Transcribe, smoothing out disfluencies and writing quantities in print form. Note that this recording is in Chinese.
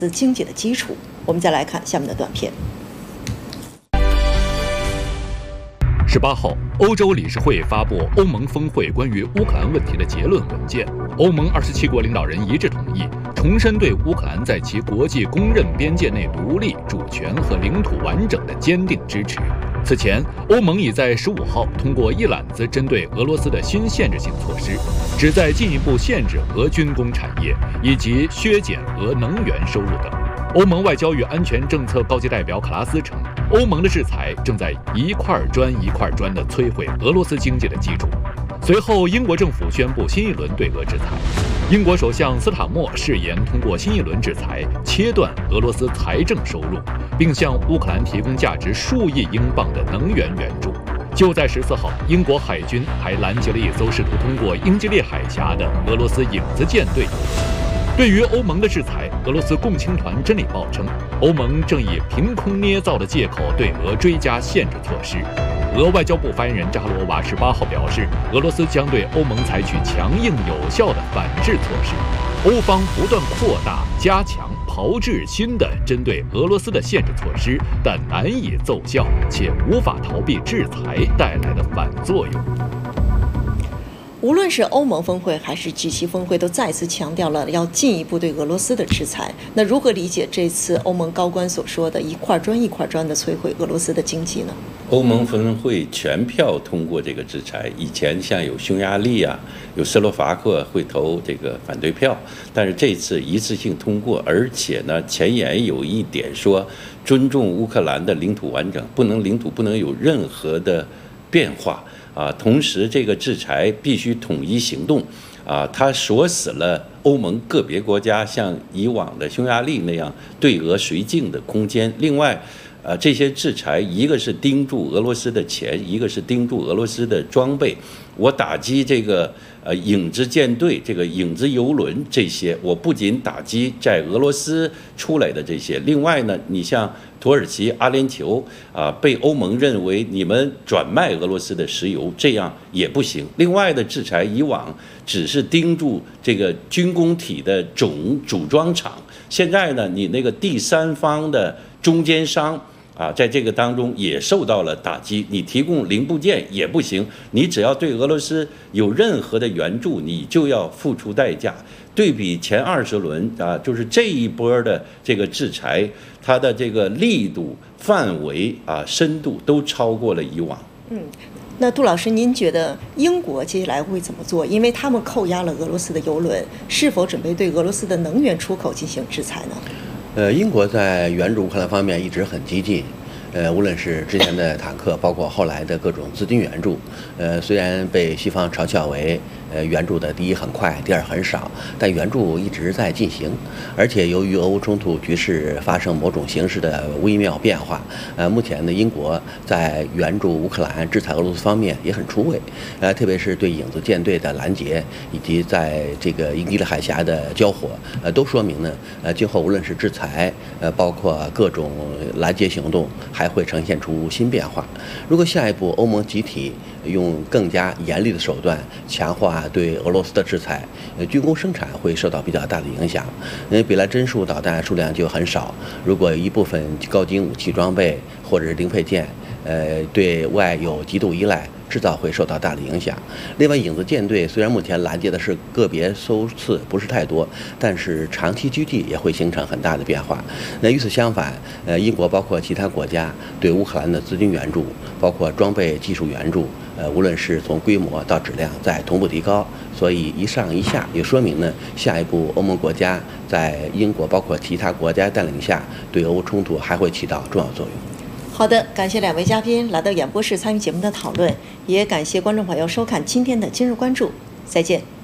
经济的基础。我们再来看下面的短片。 18号，欧洲理事会发布欧盟峰会关于乌克兰问题的结论文件。欧盟27国领导人一致同意，重申对乌克兰在其国际公认边界内独立、主权和领土完整的坚定支持。此前，欧盟已在15号通过一揽子针对俄罗斯的新限制性措施，旨在进一步限制俄军工产业以及削减俄能源收入等。欧盟外交与安全政策高级代表卡拉斯称，欧盟的制裁正在一块砖一块砖地摧毁俄罗斯经济的基础。随后，英国政府宣布新一轮对俄制裁。英国首相斯塔默誓言通过新一轮制裁切断俄罗斯财政收入，并向乌克兰提供价值数亿英镑的能源援助。就在14号，英国海军还拦截了一艘试图通过英吉利海峡的俄罗斯影子舰队游轮。对于欧盟的制裁，俄罗斯共青团真理报称，欧盟正以凭空捏造的借口对俄追加限制措施。俄外交部发言人扎罗娃18号表示，俄罗斯将对欧盟采取强硬有效的反制措施。欧方不断扩大、加强、炮制新的针对俄罗斯的限制措施，但难以奏效，且无法逃避制裁带来的反作用。 无论是欧盟峰会还是G7峰会，都再次强调了要进一步对俄罗斯的制裁。那如何理解这次欧盟高官所说的一块砖一块砖地摧毁俄罗斯的经济呢？ 欧盟峰会全票通过这个制裁，以前像有匈牙利啊、有斯洛伐克会投这个反对票，但是这次一次性通过，而且呢前言有一点说尊重乌克兰的领土完整，领土不能有任何的变化。同时这个制裁必须统一行动，它锁死了欧盟个别国家像以往的匈牙利那样对俄绥靖的空间。另外，这些制裁一个是盯住俄罗斯的钱，一个是盯住俄罗斯的装备。我打击这个影子舰队、这个影子游轮这些，我不仅打击在俄罗斯出来的这些，另外呢，你像土耳其、阿联酋被欧盟认为你们转卖俄罗斯的石油，这样也不行。另外的制裁以往只是盯住这个军工体的组装厂，现在呢，你那个第三方的中间商。在这个当中也受到了打击，你提供零部件也不行，你只要对俄罗斯有任何的援助，你就要付出代价。对比前20轮就是这一波的这个制裁，它的这个力度、范围深度都超过了以往。 那杜老师，您觉得英国接下来会怎么做？因为他们扣押了俄罗斯的油轮，是否准备对俄罗斯的能源出口进行制裁呢？ 英国在援助乌克兰方面一直很激进，无论是之前的坦克，包括后来的各种资金援助，虽然被西方嘲笑为援助的第一很快，第二很少，但援助一直在进行。而且由于俄乌冲突局势发生某种形式的微妙变化，目前的英国在援助乌克兰、制裁俄罗斯方面也很出位，特别是对影子舰队的拦截，以及在这个英吉利海峡的交火，都说明呢，今后无论是制裁，包括各种拦截行动，还会呈现出新变化。如果下一步欧盟集体用更加严厉的手段强化对俄罗斯的制裁，军工生产会受到比较大的影响。比来针数导弹数量就很少，如果一部分高精武器装备或者是零配件，对外有极度依赖，制造会受到大的影响。另外，影子舰队虽然目前拦截的是个别艘次，不是太多，但是长期居地也会形成很大的变化。那与此相反，英国包括其他国家对乌克兰的资金援助，包括装备技术援助，无论是从规模到质量在同步提高，所以一上一下也说明呢，下一步欧盟国家在英国包括其他国家带领下，对俄乌冲突还会起到重要作用。 好的，感谢两位嘉宾来到演播室参与节目的讨论，也感谢观众朋友收看今天的今日关注，再见。